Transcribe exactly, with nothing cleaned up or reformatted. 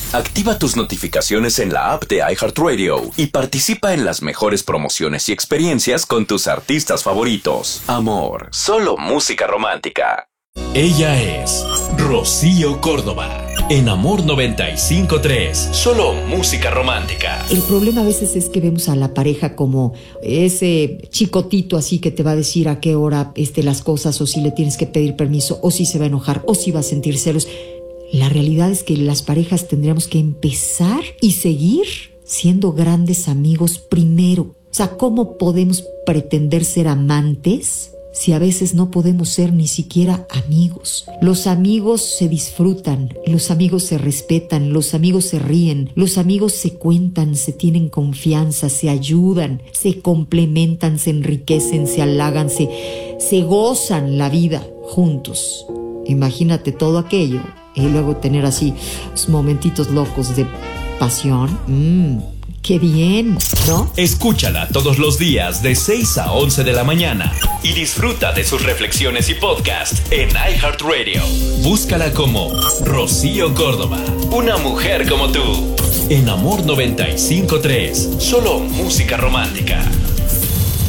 Activa tus notificaciones en la app de iHeartRadio y participa en las mejores promociones y experiencias con tus artistas favoritos. Amor, solo música romántica. Ella es Rocío Córdoba. En Amor noventa y cinco punto tres, solo música romántica. El problema a veces es que vemos a la pareja como ese chicotito así que te va a decir a qué hora este, las cosas, o si le tienes que pedir permiso, o si se va a enojar, o si va a sentir celos. La realidad es que las parejas tendríamos que empezar y seguir siendo grandes amigos primero. O sea, ¿cómo podemos pretender ser amantes si a veces no podemos ser ni siquiera amigos? Los amigos se disfrutan, los amigos se respetan, los amigos se ríen, los amigos se cuentan, se tienen confianza, se ayudan, se complementan, se enriquecen, se halagan, se, se gozan la vida juntos. Imagínate todo aquello y luego tener así momentitos locos de pasión. Mmm, ¡qué bien!, ¿no? Escúchala todos los días de seis a once de la mañana y disfruta de sus reflexiones y podcast en iHeartRadio. Búscala como Rocío Córdoba, una mujer como tú. En Amor noventa y cinco punto tres, solo música romántica.